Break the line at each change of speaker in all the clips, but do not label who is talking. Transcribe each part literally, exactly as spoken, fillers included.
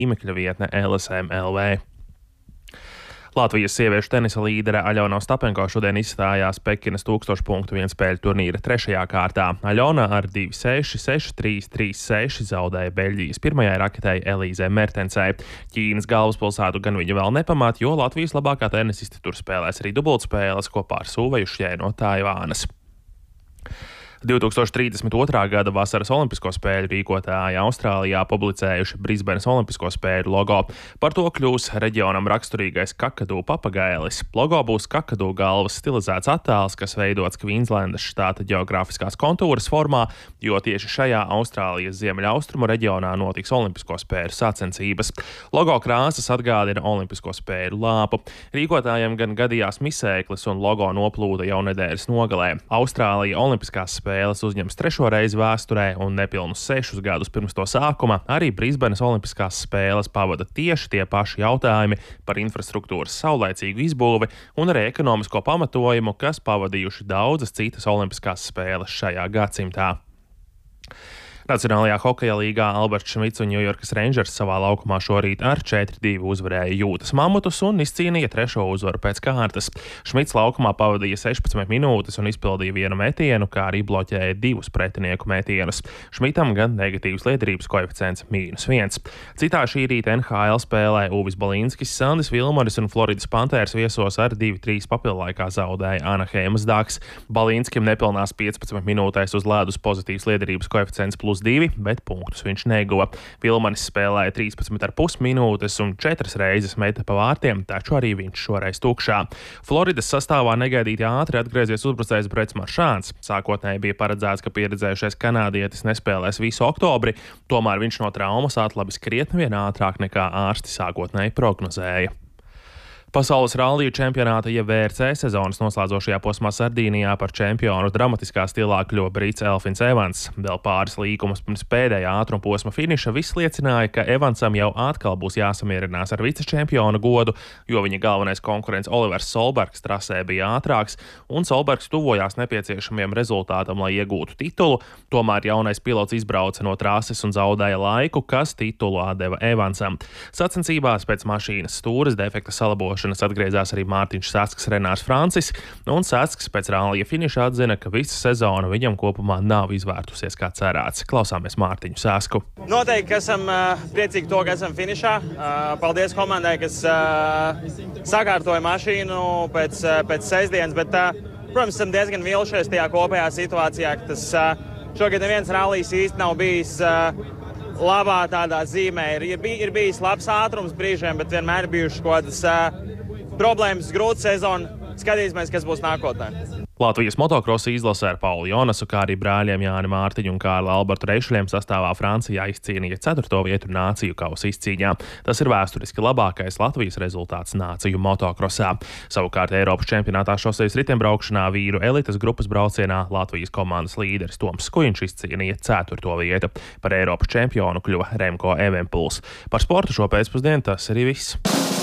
tīmekļa vietne L S M L V. Latvijas sieviešu tenisa līdere Aļona Ostapenko šodien izstājās Pekinas tūkstošu punktu vienspēļu turnīra trešajā kārtā. Aļona ar divi seši, seši trīs, trīs seši zaudēja Beļģijas pirmajai raketei Elīzei Mertensei. Ķīnas galvaspilsētu gan viņa vēl nepamāt, jo Latvijas labākā tenisiste tur spēlēs arī dubultspēles kopā ar Suveju Šjē no Taivānas. divtūkstoš trīsdesmit otrā gada vasaras olimpisko spēļu rīkotāji Austrālijā publicējuši Brisbanes olimpisko spēļu logo. Par to kļūs reģionam raksturīgais kakadu papagailis. Logo būs kakadu galvas stilizēts attēls, kas veidots Kvīnslendas štāta ģeogrāfiskās kontūras formā, jo tieši šajā Austrālijas ziemeļaustrumu reģionā notiks olimpisko spēļu sacensības. Logo krāsas atgādina olimpisko spēļu lāpu. Rīkotājiem gan gadījās misēklis un logo noplūda jau nedēļas nogalē. Austrālija olimpiskās spēļu spēles uzņems trešo reizi vēsturē un nepilnus sešus gadus pirms to sākuma arī Brisbanes olimpiskās spēles pavada tieši tie paši jautājumi par infrastruktūras saulaicīgu izbūvi un arī ekonomisko pamatojumu, kas pavadījuši daudzas citas olimpiskās spēles šajā gadsimtā. Nacionālajā hokeja līgā Alberts Šmits un Ņujorkas Rangers savā laukumā šorīt ar četri divi uzvarēja Jūtas Mamutus un izcīnīja trešo uzvaru pēc kārtas. Šmits laukumā pavadīja sešpadsmit minūtes un izpildīja vienu metienu, kā arī bloķēja divus pretinieku metienus. Šmitam gan negatīvs liederības koeficients mīnus viens. Citā šī rīta N H L spēlē Uvis Balinskis, Sandis Vilmoris un Floridas Panthers viesos ar divi trīs papildlaikā zaudēja Anaheimas Ducks. Balinskim nepilnās piecpadsmit minūtēs uz ledus pozitīvs liederības koeficients plus divi, bet punktus viņš neguva. Vilmanis spēlēja trīspadsmit ar pus minūtes un četras reizes meta pa vārtiem, taču arī viņš šoreiz tukšā. Floridas sastāvā negaidīti ātri atgriezies uzbrucējs Brets Maršāns. Sākotnēji bija paredzēts, ka pieredzējušais kanādietis nespēlēs visu oktobri, tomēr viņš no traumas atlabis krietni vien ātrāk nekā ārsti sākotnēji prognozēja. Pasaules ralliju čempionāta jeb V R C sezonas noslēdzošajā posmā Sardīnijā par čempionu dramatiskā stilā kļuva brits Elfins Evans. Vēl pāris līkumus pirms pēdējā ātruma posma finiša viss liecināja, ka Evansam jau atkal būs jāsamierinās ar vicečempiona godu, jo viņa galvenais konkurents Olivers Solbergs trasē bija ātrāks, un Solbergs tuvojās nepieciešamiem rezultātam, lai iegūtu titulu. Tomēr jaunais pilots izbrauca no trases un zaudēja laiku, kas titulu atdeva Evansam. Sacensībās pēc mašīnas stūres defekta salabošanas atgriezās arī Mārtiņš Sasks, Renārs Francis, un Sasks pēc rallija finiša atzina, ka visa sezona viņam kopumā nav izvērtusies kā cerēts. Klausāmies Mārtiņu Sasku.
Noteikti, ka esam uh, priecīgi to, ka esam finišā. Uh, paldies komandai, kas uh, sakārtoja mašīnu pēc, uh, pēc sestdienas, bet, uh, protams, esam diezgan vilšies tajā kopējā situācijā, ka tas uh, šogad neviens rallijs īsti nav bijis uh, labā tādā zīmē. Ir, ir, bij, ir bijis labs ātrums brīžiem, bet vienmēr bijušas kaut kādas uh, problēmas, grūta sezona. Skatīsimies, kas būs nākotnē.
Latvijas motokrosa izlase ar Paulu Jonasu, kā arī brāļiem Jāni Mārtiņu un Kārli Albertu Reišļiem sastāvā Francijā izcīnīja ceturto vietu nāciju kausa izcīņā. Tas ir vēsturiski labākais Latvijas rezultāts nāciju motokrosā. Savukārt Eiropas čempionātā šosejas ritembraukšanā vīru elites grupas braucienā Latvijas komandas līderis Toms Skujiņš izcīnīja ceturto vietu. Par Eiropas čempionu kļuva Remco Evenpuls. Par sportu šo pēcpusdienu tas arī viss.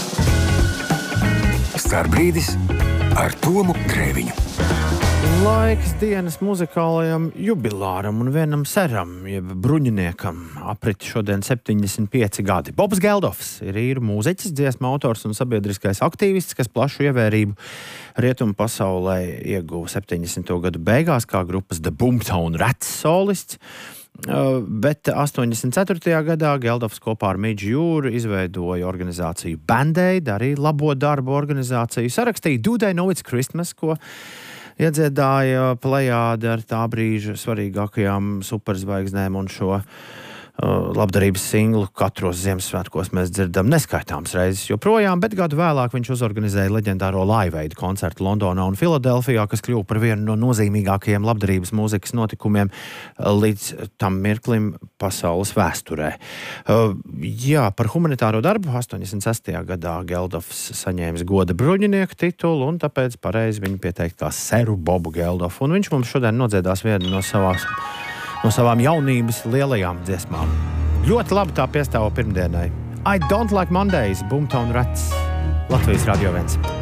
Starbrīdis ar Tomu Grēviņu.
Laiks dienas muzikālajam jubilāram un vienam seram, jeb bruņiniekam, aprit šodien septiņdesmit pieci gadi. Bobs Geldofs ir īru mūziķis, dziesmu autors un sabiedriskais aktīvists, kas plašu ievērību rietumu pasaulē ieguva septiņdesmito gadu beigās kā grupas The Boomtown Rats solists. Uh, bet astoņdesmit ceturtajā gadā Geldofs kopā ar Midžu Jūru izveidoja organizāciju Band-Aid, arī labo darbu organizāciju, sarakstīja Do They Know It's Christmas, ko iedziedāja plejāde ar tā brīža svarīgākajām superzvaigznēm, un šo uh, labdarības singlu katros Ziemassvētkos mēs dzirdam neskaitāms reizes joprojām, bet gadu vēlāk viņš uzorganizēja leģendāro Live Aid koncertu Londonā un Filadelfijā, kas kļuva par vienu no nozīmīgākajiem labdarības mūzikas notikumiem līdz tam mirklim pasaules vēsturē. Uh, jā, par humanitāro darbu astoņdesmit sestajā gadā Geldofs saņēmis goda bruņinieku titulu, un tāpēc pareizi viņu pieteikt kā seru Bobu Geldofu. Un viņš mums šodien nodziedās vienu no savās no savām jaunības lielajām dziesmām. Ļoti labi tā piestāva pirmdienai. I Don't Like Mondays, Boomtown Rats, Latvijas Radio viens.